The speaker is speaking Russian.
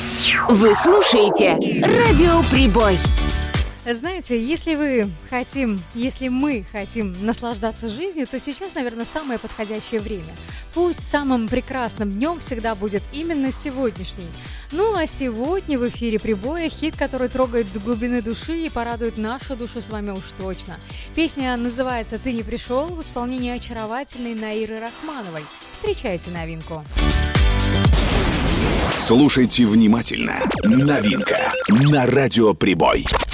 Вы слушаете Радио Прибой. Знаете, если мы хотим наслаждаться жизнью, то сейчас, наверное, самое подходящее время. Пусть самым прекрасным днем всегда будет именно сегодняшний. Ну а сегодня в эфире Прибоя хит, который трогает до глубины души и порадует нашу душу с вами уж точно. Песня называется «Ты не пришел» в исполнении очаровательной Наиры Рахмановой. Встречайте новинку. Слушайте внимательно. Новинка на Радио Прибой.